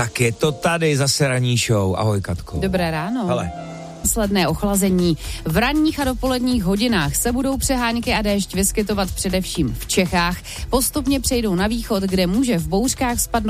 Tak je to tady zase ranní show. Ahoj, Katko. Dobré ráno. Hele. Následné ochlazení. V ranních a dopoledních hodinách se budou přehánky a déšť vyskytovat především v Čechách. Postupně přejdou na východ, kde může v bouřkách spadnout